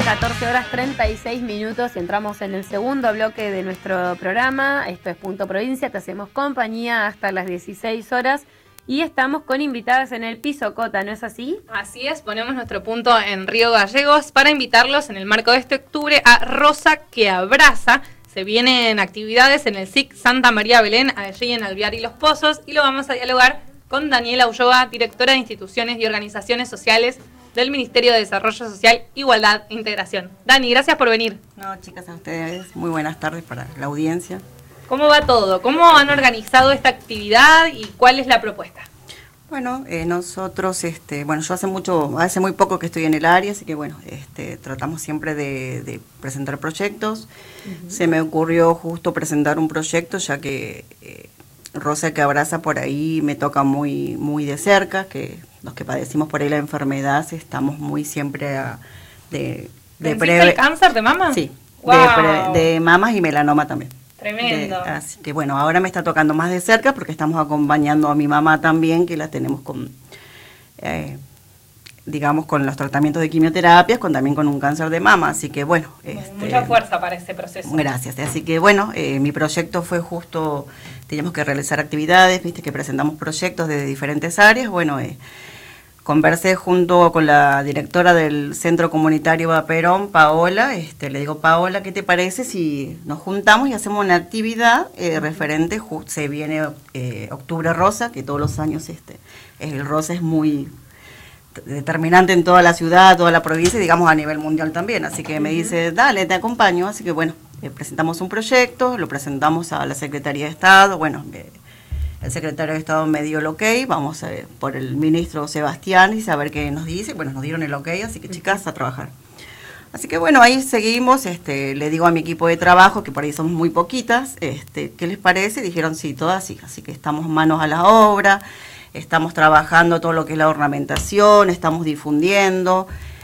14 horas 36 minutos y entramos en el segundo bloque de nuestro programa. Esto es Punto Provincia, te hacemos compañía hasta las 16 horas y estamos con invitadas en el piso, Cota, ¿no es así? Así es, ponemos nuestro punto en Río Gallegos para invitarlos en el marco de este octubre a Rosa que Abraza. Se vienen actividades en el SIC Santa María Belén, allí en Alvear y Los Pozos, y lo vamos a dialogar con Daniela Ulloa, directora de Instituciones y Organizaciones Sociales del Ministerio de Desarrollo Social, Igualdad e Integración. Dani, gracias por venir. No, chicas, a ustedes, muy buenas tardes para la audiencia. ¿Cómo va todo? ¿Cómo han organizado esta actividad y cuál es la propuesta? Bueno, nosotros, yo hace muy poco que estoy en el área, así que tratamos siempre de presentar proyectos. Se me ocurrió justo presentar un proyecto, ya que Rosa que Abraza por ahí me toca muy, muy de cerca, que los que padecimos por ahí la enfermedad estamos muy siempre ¿El cáncer de mama? Sí, wow. de mamas y melanoma también. Tremendo. Así que bueno, ahora me está tocando más de cerca porque estamos acompañando a mi mamá también, que la tenemos con, con los tratamientos de quimioterapias, también con un cáncer de mama, así que bueno. Mucha fuerza para ese proceso. Gracias, así que bueno, mi proyecto fue justo, teníamos que realizar actividades, viste que presentamos proyectos de diferentes áreas, conversé junto con la directora del Centro Comunitario Vaperón, Paola, le digo, Paola, ¿qué te parece si nos juntamos y hacemos una actividad referente, se viene Octubre Rosa, que todos los años el rosa es muy determinante en toda la ciudad, toda la provincia y digamos a nivel mundial también, así que me dice, dale, te acompaño, así que bueno, presentamos un proyecto, lo presentamos a la Secretaría de Estado, el secretario de Estado me dio el ok, vamos a ver, por el ministro Sebastián y saber qué nos dice, nos dieron el ok, así que chicas, a trabajar. Así que bueno, ahí seguimos, le digo a mi equipo de trabajo, que por ahí somos muy poquitas, ¿qué les parece? Dijeron sí, todas sí, así que estamos manos a la obra, estamos trabajando todo lo que es la ornamentación, estamos difundiendo,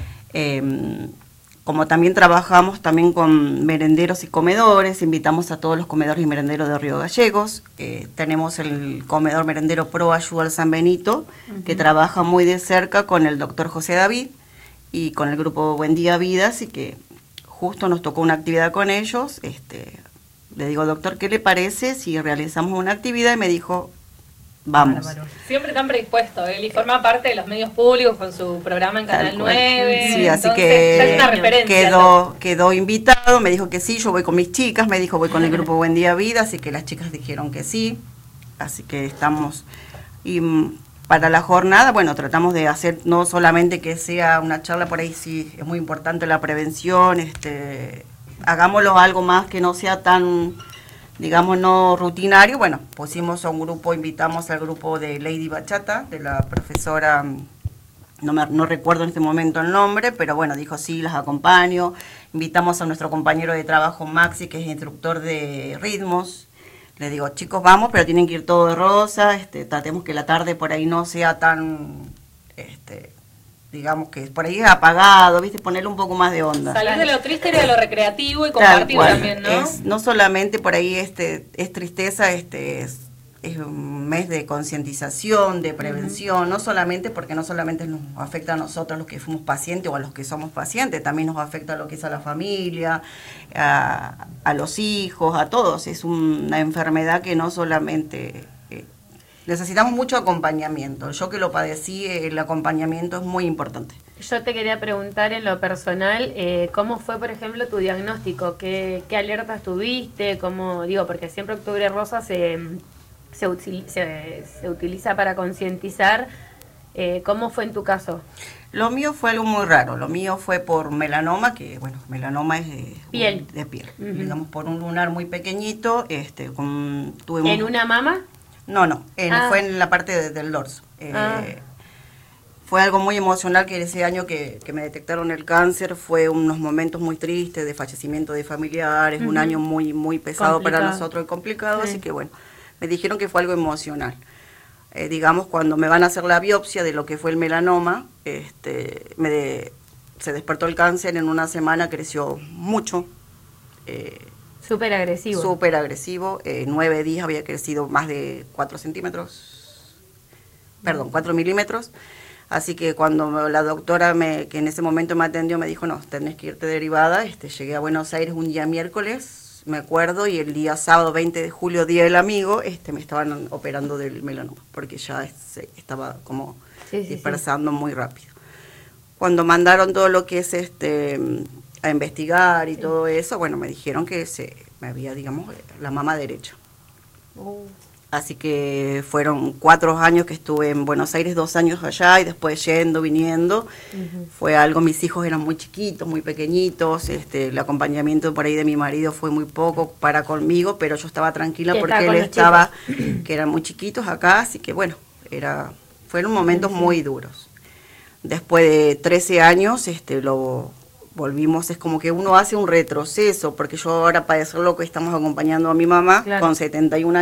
como también trabajamos también con merenderos y comedores, invitamos a todos los comedores y merenderos de Río Gallegos. Tenemos el comedor merendero Pro Ayuda al San Benito, que trabaja muy de cerca con el doctor José David y con el grupo Buen Día Vida, así que justo nos tocó una actividad con ellos. Le digo, doctor, ¿qué le parece si realizamos una actividad? Y me dijo, vamos. Siempre tan predispuesto, él y forma parte de los medios públicos con su programa en Canal 9. Sí, así que ya es una referencia. Quedó invitado, me dijo que sí, yo voy con mis chicas, me dijo voy con el grupo Buen Día Vida, así que las chicas dijeron que sí, así que estamos. Y para la jornada, tratamos de hacer no solamente que sea una charla, por ahí sí es muy importante la prevención, hagámoslo algo más que no sea tan, digamos, no rutinario. Pusimos a un grupo, invitamos al grupo de Lady Bachata, de la profesora, no recuerdo en este momento el nombre, pero dijo sí, las acompaño. Invitamos a nuestro compañero de trabajo Maxi, que es instructor de ritmos. Le digo, chicos, vamos, pero tienen que ir todo de rosa, tratemos que la tarde por ahí no sea tan, digamos que por ahí es apagado, ¿viste? Ponerle un poco más de onda. Salir de lo triste y de lo recreativo y compartir también, ¿no? No solamente por ahí es tristeza, es un mes de concientización, de prevención, no solamente porque no solamente nos afecta a nosotros los que fuimos pacientes o a los que somos pacientes, también nos afecta a lo que es a la familia, a los hijos, a todos. Es una enfermedad que no solamente... necesitamos mucho acompañamiento. Yo que lo padecí, el acompañamiento es muy importante. Yo te quería preguntar en lo personal, ¿cómo fue, por ejemplo, tu diagnóstico? ¿Qué alertas tuviste? Porque siempre Octubre Rosa se utiliza para concientizar. ¿Cómo fue en tu caso? Lo mío fue algo muy raro. Lo mío fue por melanoma, que melanoma es de piel. Digamos, por un lunar muy pequeñito. ¿En una mama? No, fue en la parte del dorso. Fue algo muy emocional que ese año que me detectaron el cáncer, fue unos momentos muy tristes de fallecimiento de familiares, un año muy, muy pesado para nosotros y complicado, así que me dijeron que fue algo emocional. Digamos, cuando me van a hacer la biopsia de lo que fue el melanoma, se despertó el cáncer, en una semana creció mucho. Súper agresivo. Súper agresivo. 9 días había crecido más de 4 milímetros. Así que cuando la doctora que en ese momento me atendió me dijo, no, tenés que irte derivada, llegué a Buenos Aires un día miércoles, me acuerdo, y el día sábado 20 de julio, día del amigo, me estaban operando del melanoma, porque ya se estaba como dispersando muy rápido. Cuando mandaron todo lo que es a investigar y todo eso, bueno, me dijeron que me había, digamos, la mama derecha. Así que fueron 4 años que estuve en Buenos Aires, 2 años allá, y después yendo, viniendo. Fue algo, mis hijos eran muy chiquitos, muy pequeñitos, el acompañamiento por ahí de mi marido fue muy poco para conmigo, pero yo estaba tranquila porque él estaba, que eran muy chiquitos acá, así que bueno, fueron momentos muy duros. Después de 13 años, lo volvimos, es como que uno hace un retroceso, porque yo ahora padecer lo que estamos acompañando a mi mamá, con 71 años.